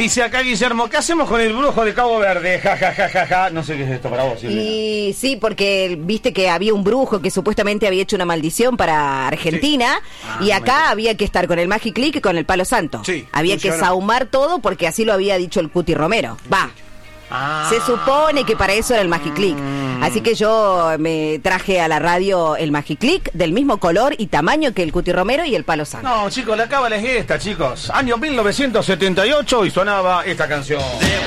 Dice acá Guillermo, ¿qué hacemos con el brujo de Cabo Verde? Ja, ja, ja, ja, ja. No sé qué es esto para vos, Silvina. Y sí, porque viste que había un brujo que supuestamente había hecho una maldición para Argentina, y acá había que estar con el Magic Click y con el Palo Santo. Sí, había que sahumar todo porque así lo había dicho el Cuti Romero. Va. Se supone que para eso era el Magic Click. Así que yo me traje a la radio el Magic Click del mismo color y tamaño que el Cuti Romero y el Palo Santo. No, chicos, la cábala es esta, chicos. Año 1978 y sonaba esta canción.